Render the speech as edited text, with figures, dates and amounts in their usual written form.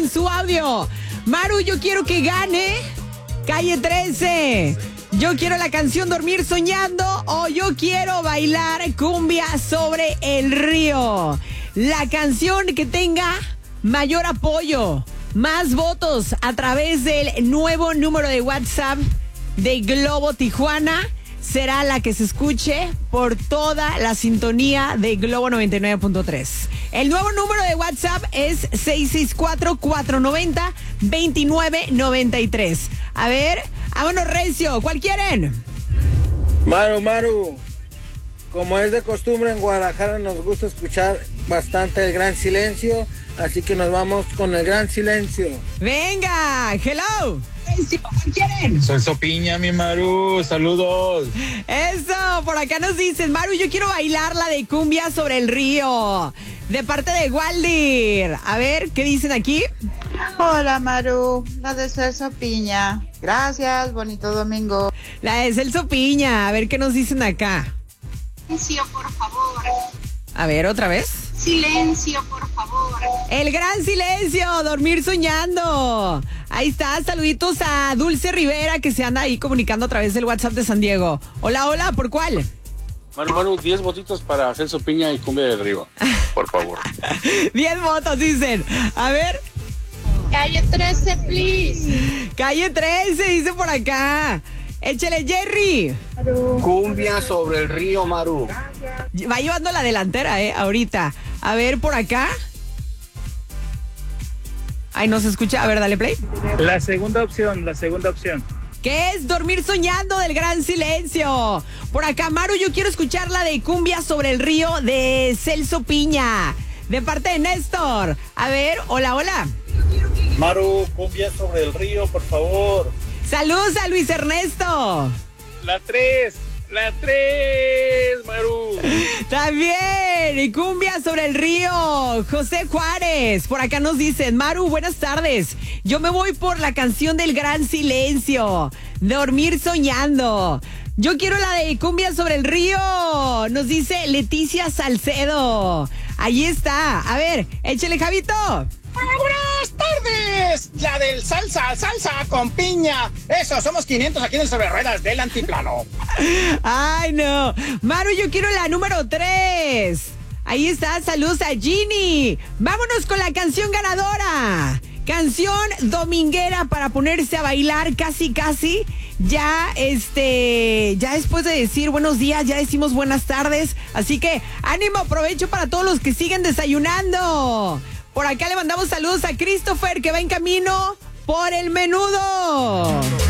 manden su audio. Maru, yo quiero que gane Calle 13. Yo quiero la canción Dormir Soñando o yo quiero bailar cumbia sobre el río. La canción que tenga mayor apoyo, más votos a través del nuevo número de WhatsApp de Globo Tijuana será la que se escuche por toda la sintonía de Globo 99.3. El nuevo número de WhatsApp es 664-490-2993. A ver, vámonos recio, ¿cuál quieren? Maru, como es de costumbre en Guadalajara nos gusta escuchar bastante el Gran Silencio, así que nos vamos con el Gran Silencio. Venga, hello. ¿Cuál quieren? Soy Sopiña, mi Maru, saludos. Eso, por acá nos dicen, Maru, yo quiero bailar la de cumbia sobre el río, de parte de Waldir. A ver, ¿qué dicen aquí? Hola Maru, la de Celso Piña. Gracias, bonito domingo. La de Celso Piña, a ver qué nos dicen acá. Silencio, por favor. A ver, otra vez. Silencio, por favor. El Gran Silencio, Dormir Soñando. Ahí está, saluditos a Dulce Rivera que se anda ahí comunicando a través del WhatsApp de San Diego. Hola, ¿por cuál? Maru, 10 votitos para Celso Piña y Cumbia del Río, por favor. 10 votos, dicen. A ver. Calle 13, please. Calle 13, dice por acá. Échale, Jerry. Cumbia sobre el río, Maru. Va llevando la delantera, ahorita. A ver, por acá. Ay, no se escucha. A ver, dale play. La segunda opción. ¿Qué es Dormir Soñando del Gran Silencio? Por acá, Maru, yo quiero escuchar la de Cumbia sobre el río de Celso Piña, de parte de Néstor. A ver, hola. Maru, cumbia sobre el río, por favor. Saludos a Luis Ernesto. La 3, Maru. También, y cumbia sobre el río, José Juárez. Por acá nos dicen, Maru, buenas tardes. Yo me voy por la canción del Gran Silencio, Dormir Soñando. Yo quiero la de cumbia sobre el río, nos dice Leticia Salcedo. Ahí está. A ver, échale, Javito. Buenas tardes, la del salsa con piña. Eso, somos 500 aquí en el Sobre Ruedas del Antiplano. Ay, no. Maru, yo quiero la número 3. Ahí está, saludos a Ginny. Vámonos con la canción ganadora. Canción dominguera para ponerse a bailar casi. Ya después de decir buenos días, ya decimos buenas tardes. Así que ánimo, provecho para todos los que siguen desayunando. Por acá le mandamos saludos a Christopher que va en camino por el menudo.